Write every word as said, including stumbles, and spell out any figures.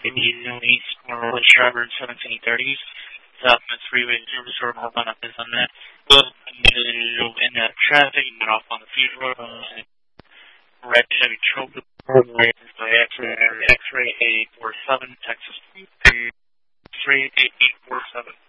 Indian East, Norwood, Sherburne, seventeen thirties. Southwest Freeway, zero zero, hold on up is on that. Well, in that traffic, you get off on the Fusion Road, red Chevy Choke, by X-ray, X-ray eight four seven, Texas, three eight eight four seven.